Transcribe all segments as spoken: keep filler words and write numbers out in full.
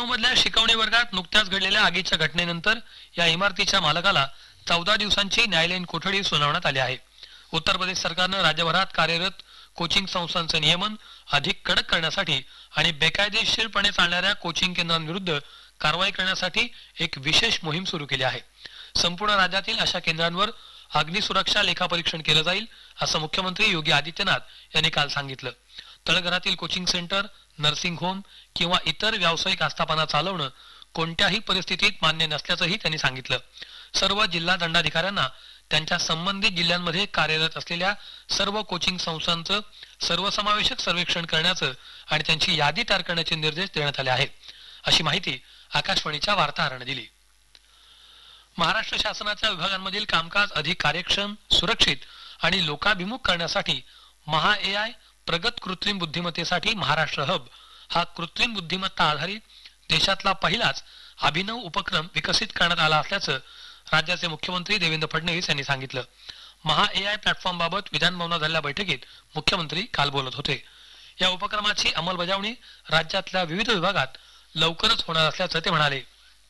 मधल्या शिकवणी वर्गात नुकत्याच घडलेल्या आगीच्या घटनेनंतर या इमारतीच्या मालकाला चौदा दिवसांची न्यायालयीन कोठडी सुनावण्यात आली आहे. उत्तर प्रदेश सरकारनं राज्यभरात कार्यरत कोचिंग संस्थांचं नियमन अधिक कडक करण्यासाठी आणि बेकायदेशीरपणे चालणाऱ्या कोचिंग केंद्रांविरुद्ध कारवाई करण्यासाठी एक विशेष मोहीम सुरू केली आहे. संपूर्ण राज्यातील अशा केंद्रांवर अग्निसुरक्षा लेखापरीक्षण केलं जाईल असं मुख्यमंत्री योगी आदित्यनाथ यांनी काल सांगितलं. तळघरातील कोचिंग सेंटर, नर्सिंग होम किंवा इतर व्यावसायिक आस्थापना चालवणं कोणत्याही परिस्थितीत मान्य नसल्याचंही त्यांनी सांगितलं. सर्व जिल्हा दंडाधिकाऱ्यांना त्यांच्या संबंधित जिल्ह्यांमध्ये कार्यरत असलेल्या सर्व कोचिंग संस्थांचं सर्वसमावेशक सर्वेक्षण करण्याचं आणि त्यांची यादी तयार करण्याचे निर्देश देण्यात आले आहेत, अशी माहिती आकाशवाणीच्या वार्ताहरानं दिली. महाराष्ट्र शासनाच्या विभागांमधील कामकाज अधिक कार्यक्षम, सुरक्षित आणि लोकाभिमुख करण्यासाठी महा ए आय प्रगत कृत्रिम बुद्धिमत्तेसाठी महाराष्ट्र हब हा कृत्रिम बुद्धिमत्ता आधारित देशातला पहिलाच अभिनव उपक्रम विकसित करण्यात आला असल्याचं राज्याचे मुख्यमंत्री देवेंद्र फडणवीस यांनी सांगितलं. महा ए आय प्लॅटफॉर्म बाबत विधानभवनात झालेल्या बैठकीत मुख्यमंत्री काल बोलत होते. या उपक्रमाची अंमलबजावणी राज्यातल्या विविध विभागात लवकरच होणार असल्याचं ते म्हणाले.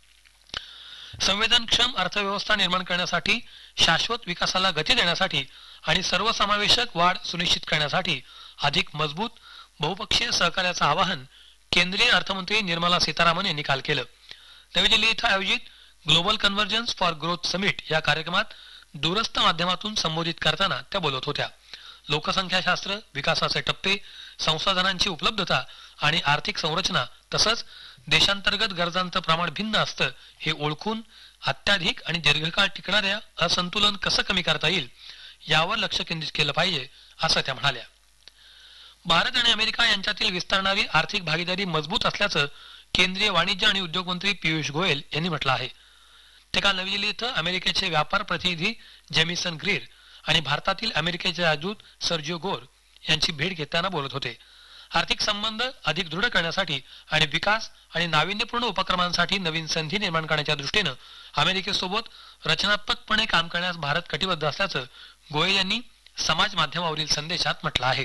संवेदनक्षम अर्थव्यवस्था निर्माण करण्यासाठी, शाश्वत विकासाला गती देण्यासाठी आणि सर्वसमावेशक वाढ सुनिश्चित करण्यासाठी अधिक मजबूत बहुपक्षीय सहकार्याचं आवाहन केंद्रीय अर्थमंत्री निर्मला सीतारामन यांनी काल केलं. नवी दिल्ली इथं आयोजित global convergence for growth summit या कार्यक्रमात दूरस्थ माध्यमातून संबोधित करताना त्या बोलत होत्या. लोकसंख्याशास्त्र, विकासाचे टप्पे, संसाधनांची उपलब्धता आणि आर्थिक संरचना तसंच देशांतर्गत गरजांचं प्रमाण भिन्न असतं हे ओळखून अत्याधिक आणि दीर्घकाळ टिकणाऱ्या असंतुलन कसं कमी करता येईल यावर लक्ष केंद्रित केलं पाहिजे असं त्या म्हणाल्या. भारत आणि अमेरिका यांच्यातील विस्तारणारी आर्थिक भागीदारी मजबूत असल्याचं केंद्रीय वाणिज्य आणि उद्योग मंत्री पियुष गोयल यांनी म्हटलं आहे. ते काल नवी दिल्ली इथं अमेरिकेचे व्यापार प्रतिनिधी जेमिसन ग्रीर आणि भारतातील अमेरिकेचे राजदूत सर्जिओ गोर यांची भेट घेताना बोलत होते. आर्थिक संबंध अधिक दृढ करण्यासाठी आणि विकास आणि नाविन्यपूर्ण उपक्रमांसाठी नवीन संधी निर्माण करण्याच्या दृष्टीनं अमेरिकेसोबत रचनात्मकपणे काम करण्यास भारत कटिबद्ध असल्याचं गोयल यांनी समाज माध्यमावरील संदेशात म्हटलं आहे.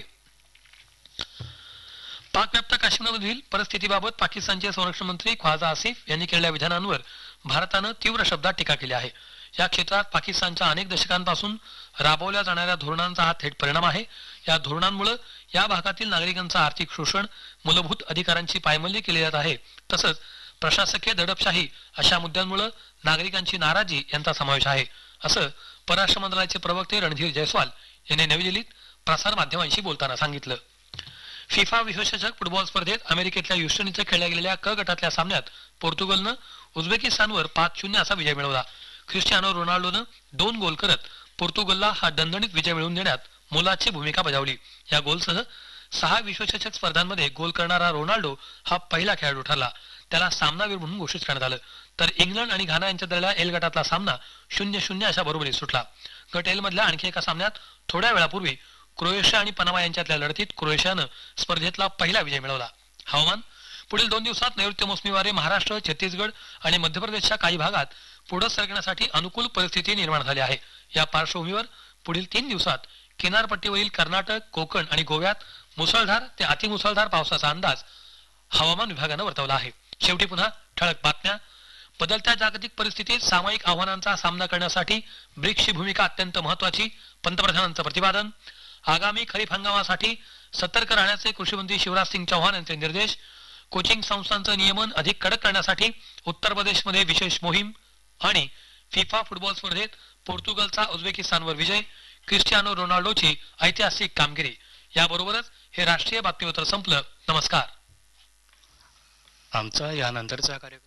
पाकव्याप्त काश्मीरमधील परिस्थितीबाबत पाकिस्तानचे संरक्षण मंत्री ख्वाजा आसिफ यांनी केलेल्या विधानांवर भारतानं तीव्र शब्दात टीका केली आहे. या क्षेत्रात पाकिस्तानच्या अनेक दशकांपासून राबवल्या जाणाऱ्या धोरणांचा हा थेट परिणाम आहे. या धोरणांमुळे या भागातील नागरिकांचं आर्थिक शोषण, मूलभूत अधिकारांची पायमल्ली केली जात आहे. तसंच प्रशासकीय दडपशाही अशा मुद्द्यांमुळे नागरिकांची नाराजी यांचा समावेश आहे, असं परराष्ट्र मंत्रालयाचे प्रवक्ते रणधीर जयस्वाल यांनी नवी दिल्लीत प्रसार माध्यमांशी बोलताना सांगितलं. फिफा विश्वचषक फुटबॉल स्पर्धेत अमेरिकेतल्या ह्युस्टन इथं खेळल्या गेलेल्या क गटातल्या सामन्यात पोर्तुगलनं उझबेकिस्तानवर पाच शून्य असा विजय मिळवला. ख्रिस्टियानो रोनाल्डोनं दोन गोल करत पोर्तुगलला हा दणदणीत विजय मिळवून देण्यात मोलाची भूमिका बजावली. या गोलसह सहा विश्वचषक स्पर्धांमध्ये गोल करणारा रोनाल्डो हा पहिला खेळाडू ठरला. त्याला सामनावीर म्हणून घोषित करण्यात आलं. तर इंग्लंड आणि घाना यांच्यात झालेला एल गटातला सामना शून्य शून्य अशा बरोबरीत सुटला. गट एल मधल्या आणखी एका सामन्यात थोड्या वेळापूर्वी क्रोएशिया आणि पनामा यांच्यातल्या लढतीत क्रोएशियानं स्पर्धेतला पहिला विजय मिळवला. हवामान. पुढील दोन दिवसात नैऋत्य मोसमी वारे महाराष्ट्र, छत्तीसगड आणि मध्य प्रदेशच्या काही भागात पुढे सरकण्यासाठी अनुकूल परिस्थिती निर्माण झाली आहे. या पार्श्वभूमीवर पुढील तीन दिवसात किनारपट्टीवरील कर्नाटक, कोकण आणि गोव्यात मुसळधार ते अतिमुसळधार पावसाचा अंदाज हवामान विभागानं वर्तवला आहे. शेवटी पुन्हा ठळक बातम्या. बदलत्या जागतिक परिस्थितीत सामायिक आव्हानांचा सामना करण्यासाठी ब्रिक्सची भूमिका अत्यंत महत्वाची, पंतप्रधानांचं प्रतिपादन. आगामी खरीप हंगामासाठी सतर्क राहण्याचे कृषीमंत्री शिवराज सिंग चौहान यांचे निर्देश. कोचिंग संस्थांचं नियमन अधिक कडक करण्यासाठी उत्तर प्रदेशमध्ये विशेष मोहीम. आणि फिफा फुटबॉल स्पर्धेत पोर्तुगलचा उझबेकिस्तानवर विजय. क्रिस्टियानो रोनाल्डोची ऐतिहासिक कामगिरी. याबरोबरच हे राष्ट्रीय बातमीपत्र संपलं. नमस्कार. आमचा यानंतरचा कार्यक्रम